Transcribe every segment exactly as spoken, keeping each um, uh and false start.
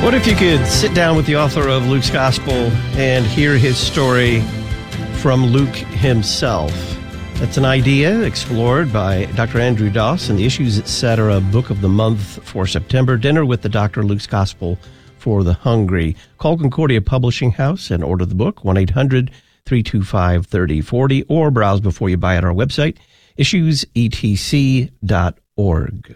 What if you could sit down with the author of Luke's Gospel and hear his story from Luke himself? That's an idea explored by Doctor Andrew Doss in the Issues Etc. Book of the Month for September. Dinner with the Doctor, Luke's Gospel for the Hungry. Call Concordia Publishing House and order the book, one eight hundred three two five three oh four oh, or browse before you buy at our website, issues e t c dot org.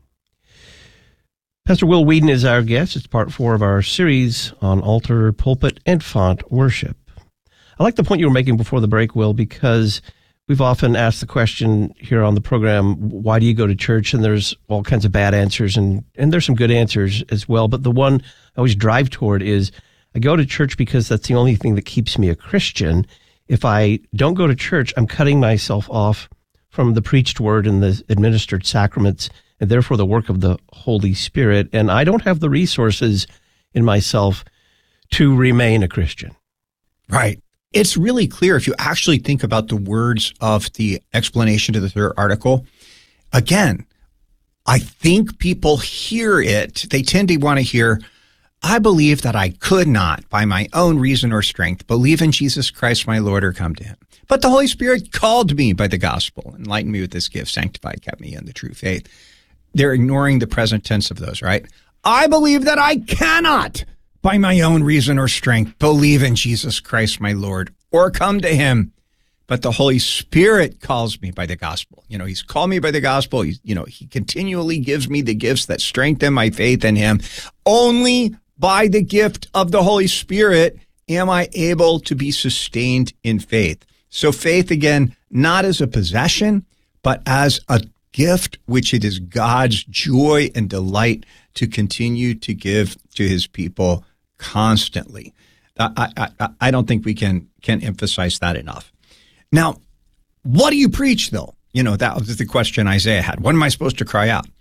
Pastor Will Weedon is our guest. It's part four of our series on altar, pulpit, and font worship. I like the point you were making before the break, Will, because we've often asked the question here on the program, why do you go to church? And there's all kinds of bad answers, and, and there's some good answers as well. But the one I always drive toward is, I go to church because that's the only thing that keeps me a Christian. If I don't go to church, I'm cutting myself off from the preached word and the administered sacraments, and therefore the work of the Holy Spirit, and I don't have the resources in myself to remain a Christian. Right. It's really clear if you actually think about the words of the explanation to the third article. Again, I think people hear it. They tend to want to hear, I believe that I could not, by my own reason or strength, believe in Jesus Christ my Lord or come to him. But the Holy Spirit called me by the gospel, enlightened me with this gift, sanctified, kept me in the true faith. They're ignoring the present tense of those, right? I believe that I cannot, by my own reason or strength, believe in Jesus Christ my Lord or come to him. But the Holy Spirit calls me by the gospel. You know, he's called me by the gospel. He's, you know, he continually gives me the gifts that strengthen my faith in him. Only by the gift of the Holy Spirit am I able to be sustained in faith. So faith, again, not as a possession, but as a gift, which it is God's joy and delight to continue to give to his people constantly. I, I, I don't think we can, can emphasize that enough. Now, what do you preach, though? You know, that was the question Isaiah had. What am I supposed to cry out?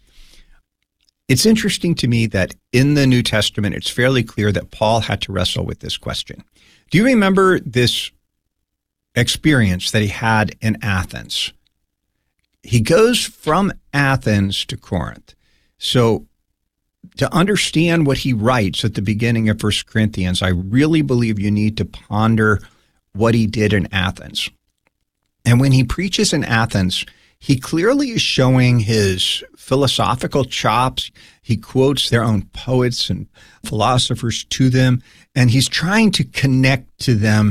It's interesting to me that in the New Testament, it's fairly clear that Paul had to wrestle with this question. Do you remember this experience that he had in Athens? He goes from Athens to Corinth. So to understand what he writes at the beginning of First Corinthians, I really believe you need to ponder what he did in Athens. And when he preaches in Athens, he clearly is showing his philosophical chops. He quotes their own poets and philosophers to them, and he's trying to connect to them,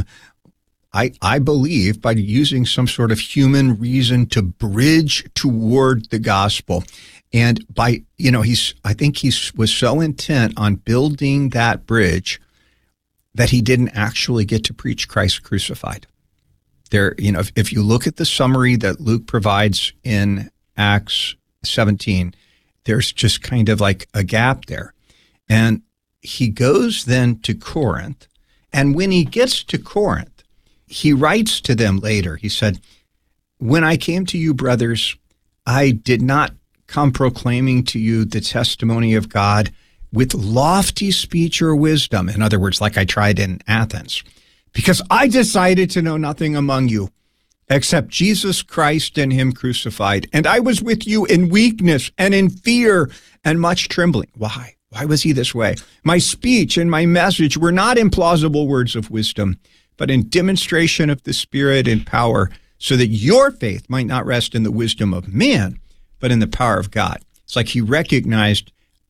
I, I believe, by using some sort of human reason to bridge toward the gospel. And by, you know, he's, I think he was so intent on building that bridge that he didn't actually get to preach Christ crucified. There, you know, if, if you look at the summary that Luke provides in Acts seventeen, there's just kind of like a gap there. And he goes then to Corinth. And when he gets to Corinth, he writes to them later. He said, when I came to you, brothers, I did not come proclaiming to you the testimony of God with lofty speech or wisdom. In other words, like I tried in Athens, because I decided to know nothing among you except Jesus Christ and him crucified. And I was with you in weakness and in fear and much trembling. Why? Why was he this way? My speech and my message were not in plausible words of wisdom, but in demonstration of the Spirit and power, so that your faith might not rest in the wisdom of man, but in the power of God. It's like he recognized,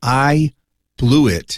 I blew it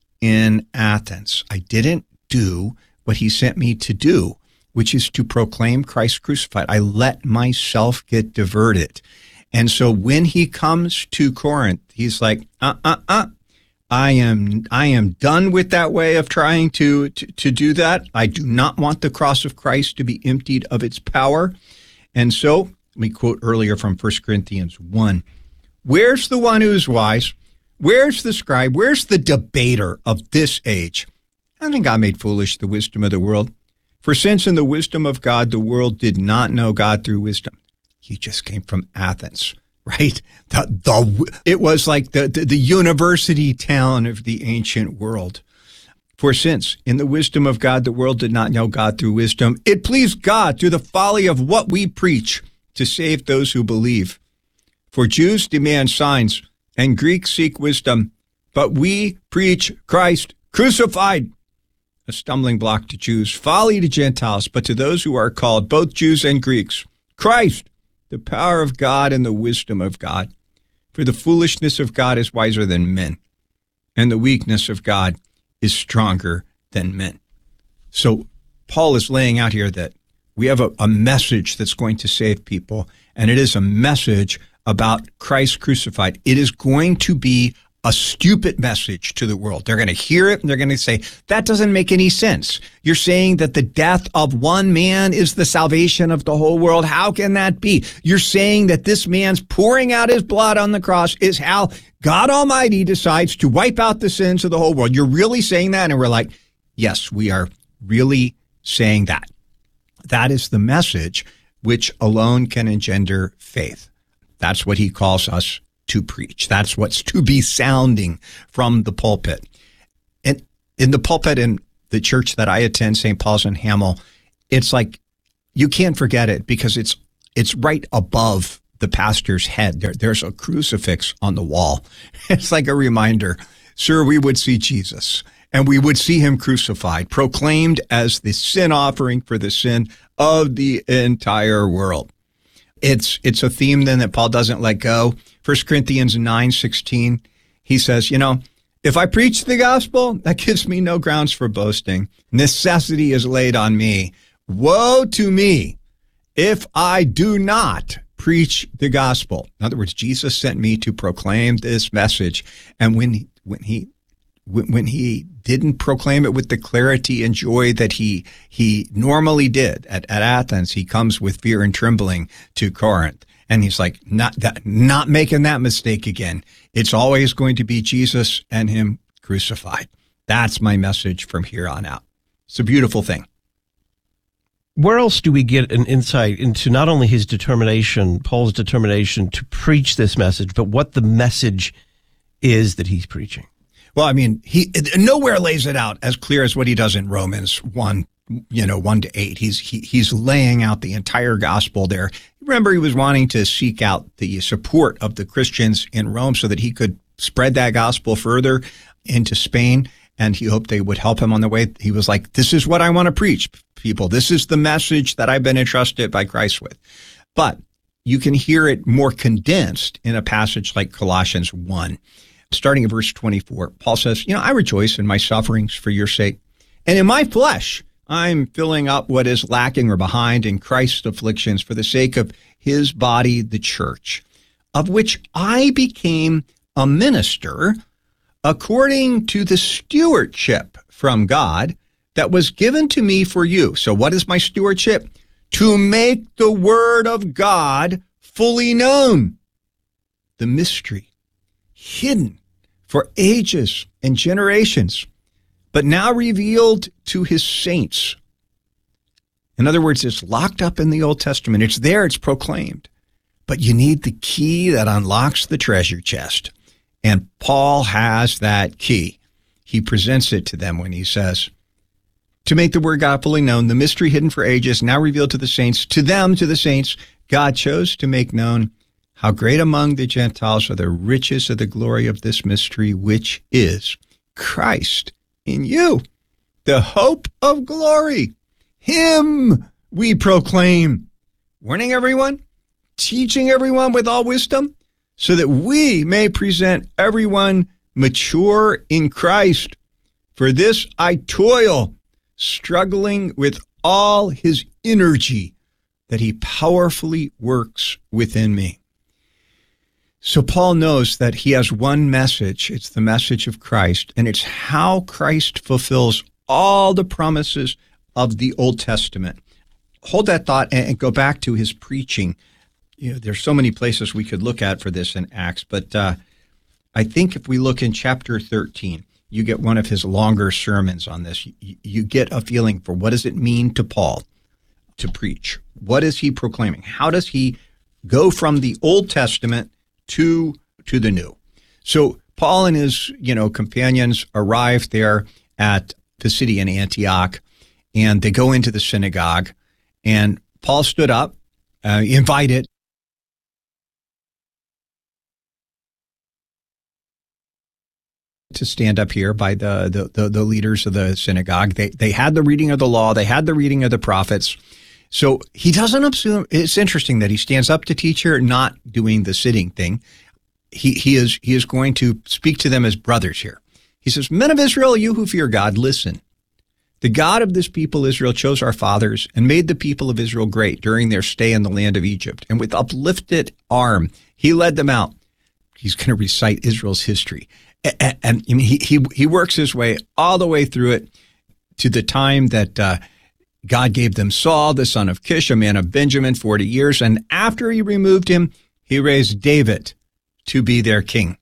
in Athens. I didn't do what he sent me to do, which is to proclaim Christ crucified. I let myself get diverted. And so when he comes to Corinth, he's like, uh, uh, uh. I am I am done with that way of trying to, to, to do that. I do not want the cross of Christ to be emptied of its power. And so, let me quote earlier from First Corinthians one. Where's the one who's wise? Where's the scribe? Where's the debater of this age? I think God made foolish the wisdom of the world. For since in the wisdom of God, the world did not know God through wisdom. He just came from Athens. Right? The, the, it was like the, the, the university town of the ancient world. For since in the wisdom of God, the world did not know God through wisdom, it pleased God through the folly of what we preach to save those who believe. For Jews demand signs and Greeks seek wisdom, but we preach Christ crucified, a stumbling block to Jews, folly to Gentiles, but to those who are called, both Jews and Greeks, Christ, the power of God and the wisdom of God. For the foolishness of God is wiser than men, and the weakness of God is stronger than men. So Paul is laying out here that we have a, a message that's going to save people, and it is a message about Christ crucified. It is going to be a stupid message to the world. They're going to hear it and they're going to say, that doesn't make any sense. You're saying that the death of one man is the salvation of the whole world. How can that be? You're saying that this man's pouring out his blood on the cross is how God Almighty decides to wipe out the sins of the whole world. You're really saying that? And we're like, yes, we are really saying that. That is the message which alone can engender faith. That's what he calls us to preach. That's what's to be sounding from the pulpit. And in the pulpit in the church that I attend, Saint Paul's in Hamel, it's like you can't forget it because it's it's right above the pastor's head. There, there's a crucifix on the wall. It's like a reminder, sir, we would see Jesus and we would see him crucified, proclaimed as the sin offering for the sin of the entire world. It's it's a theme then that Paul doesn't let go. First Corinthians nine sixteen, he says, you know, if I preach the gospel, that gives me no grounds for boasting. Necessity is laid on me. Woe to me if I do not preach the gospel. In other words, Jesus sent me to proclaim this message. And when he, when he when he didn't proclaim it with the clarity and joy that he he normally did at, at Athens, he comes with fear and trembling to Corinth. And he's like, not that, not making that mistake again. It's always going to be Jesus and him crucified. That's my message from here on out. It's a beautiful thing. Where else do we get an insight into not only his determination, Paul's determination to preach this message, but what the message is that he's preaching? Well, I mean, he nowhere lays it out as clear as what he does in Romans one, you know, one to eight. He's he, he's laying out the entire gospel there. Remember, he was wanting to seek out the support of the Christians in Rome so that he could spread that gospel further into Spain, and he hoped they would help him on the way. He was like, this is what I want to preach, people. This is the message that I've been entrusted by Christ with. But you can hear it more condensed in a passage like Colossians one. Starting in verse twenty-four, Paul says, you know, I rejoice in my sufferings for your sake. And in my flesh, I'm filling up what is lacking or behind in Christ's afflictions for the sake of his body, the church, of which I became a minister according to the stewardship from God that was given to me for you. So what is my stewardship? To make the word of God fully known, the mystery hidden for ages and generations, but now revealed to his saints. In other words, it's locked up in the Old Testament. It's there, it's proclaimed. But you need the key that unlocks the treasure chest. And Paul has that key. He presents it to them when he says, to make the word God fully known, the mystery hidden for ages, now revealed to the saints. To them, to the saints, God chose to make known how great among the Gentiles are the riches of the glory of this mystery, which is Christ in you, the hope of glory. Him we proclaim, warning everyone, teaching everyone with all wisdom, so that we may present everyone mature in Christ. For this I toil, struggling with all his energy that he powerfully works within me. So Paul knows that he has one message. It's the message of Christ, and it's how Christ fulfills all the promises of the Old Testament. Hold that thought and go back to his preaching. You know, there's so many places we could look at for this in Acts, but uh, I think if we look in chapter thirteen, you get one of his longer sermons on this. You, you get a feeling for what does it mean to Paul to preach? What is he proclaiming? How does he go from the Old Testament to to the new? So Paul and his, you know, companions arrive there at Pisidian Antioch, and they go into the synagogue, and Paul stood up, uh, invited to stand up here by the, the, the, the leaders of the synagogue. They, they had the reading of the law. They had the reading of the prophets. So he doesn't assume. It's interesting that he stands up to teach here, not doing the sitting thing. He, he is, he is going to speak to them as brothers here. He says, men of Israel, you who fear God, listen. The God of this people, Israel, chose our fathers and made the people of Israel great during their stay in the land of Egypt. And with uplifted arm, he led them out. He's going to recite Israel's history. And, and I mean, he, he, he works his way all the way through it to the time that uh, God gave them Saul, the son of Kish, a man of Benjamin, forty years. And after he removed him, he raised David to be their king,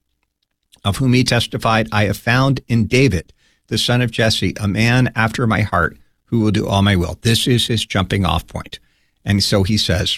of whom he testified, I have found in David, the son of Jesse, a man after my heart who will do all my will. This is his jumping off point. And so he says,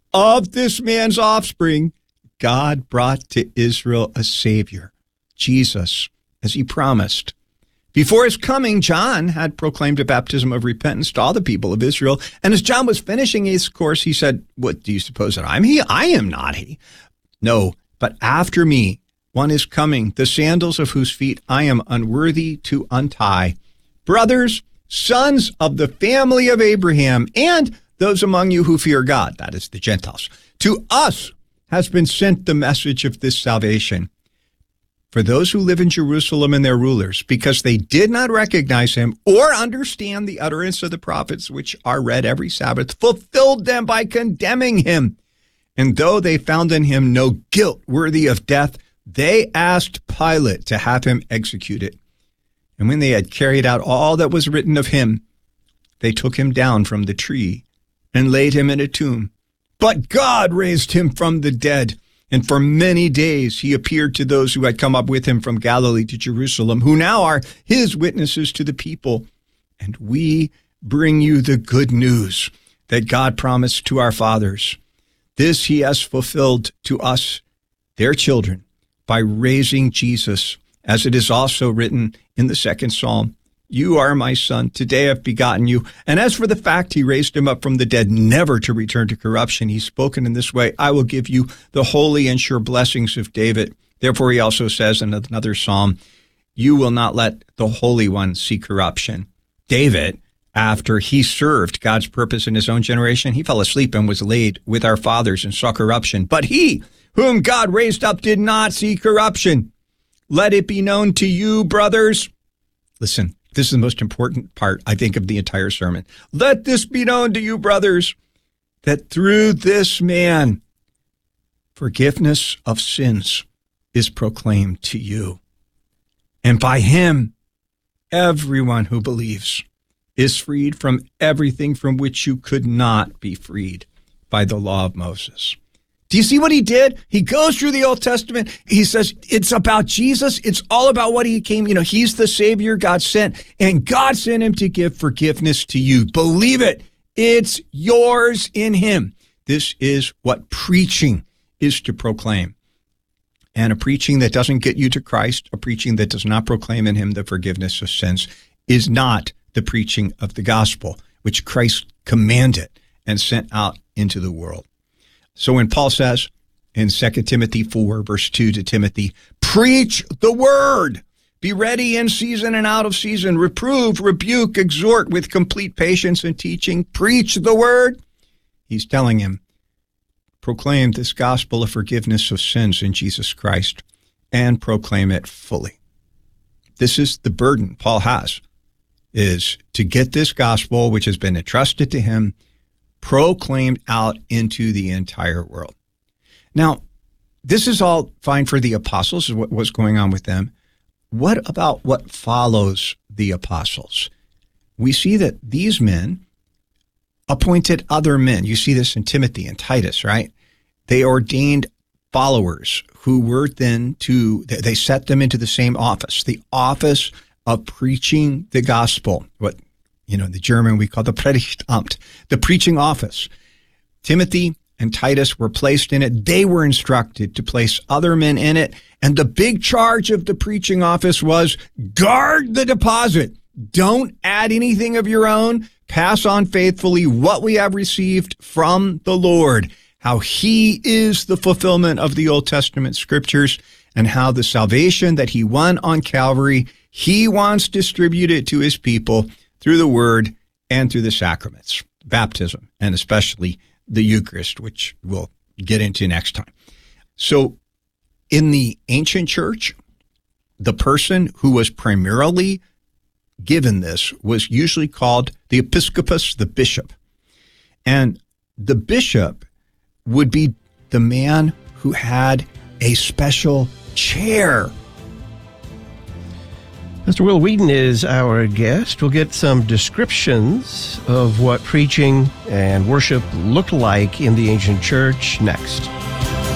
of this man's offspring, God brought to Israel a savior, Jesus, as he promised. Before his coming, John had proclaimed a baptism of repentance to all the people of Israel. And as John was finishing his course, he said, what do you suppose that I'm he? I am not he. No, but after me, one is coming, the sandals of whose feet I am unworthy to untie. Brothers, sons of the family of Abraham, and those among you who fear God, that is the Gentiles, to us has been sent the message of this salvation. For those who live in Jerusalem and their rulers, because they did not recognize him or understand the utterance of the prophets, which are read every Sabbath, fulfilled them by condemning him. And though they found in him no guilt worthy of death, they asked Pilate to have him executed. And when they had carried out all that was written of him, they took him down from the tree and laid him in a tomb. But God raised him from the dead. And for many days he appeared to those who had come up with him from Galilee to Jerusalem, who now are his witnesses to the people. And we bring you the good news that God promised to our fathers. This he has fulfilled to us, their children, by raising Jesus, as it is also written in the second Psalm, you are my son, today I've begotten you. And as for the fact he raised him up from the dead, never to return to corruption, he's spoken in this way, I will give you the holy and sure blessings of David. Therefore he also says in another Psalm, you will not let the Holy One see corruption. David, after he served God's purpose in his own generation, he fell asleep and was laid with our fathers and saw corruption. But he, whom God raised up, did not see corruption. Let it be known to you, brothers. Listen, this is the most important part, I think, of the entire sermon. Let this be known to you, brothers, that through this man, forgiveness of sins is proclaimed to you. And by him, everyone who believes is freed from everything from which you could not be freed by the law of Moses. Do you see what he did? He goes through the Old Testament. He says, it's about Jesus. It's all about what he came. You know, he's the Savior God sent, and God sent him to give forgiveness to you. Believe it. It's yours in him. This is what preaching is to proclaim. And a preaching that doesn't get you to Christ, a preaching that does not proclaim in him the forgiveness of sins, is not the preaching of the gospel, which Christ commanded and sent out into the world. So when Paul says in Second Timothy four, verse two to Timothy, preach the word, be ready in season and out of season, reprove, rebuke, exhort with complete patience and teaching, preach the word. He's telling him, proclaim this gospel of forgiveness of sins in Jesus Christ and proclaim it fully. This is the burden Paul has, is to get this gospel, which has been entrusted to him, proclaimed out into the entire world. Now, this is all fine for the apostles, what was going on with them. What about what follows the apostles? We see that these men appointed other men. You see this in Timothy and Titus, right? They ordained followers who were then to, they set them into the same office, the office of preaching the gospel, what You know, in the German, we call the Predigtamt, the preaching office. Timothy and Titus were placed in it. They were instructed to place other men in it. And the big charge of the preaching office was guard the deposit. Don't add anything of your own. Pass on faithfully what we have received from the Lord, how he is the fulfillment of the Old Testament scriptures. and how the salvation that he won on Calvary, he wants distributed to his people through the word and through the sacraments, baptism, and especially the Eucharist, which we'll get into next time. So in the ancient church, the person who was primarily given this was usually called the episcopus, the bishop. And the bishop would be the man who had a special chair. Mister Will Wheaton is our guest. We'll get some descriptions of what preaching and worship looked like in the ancient church next.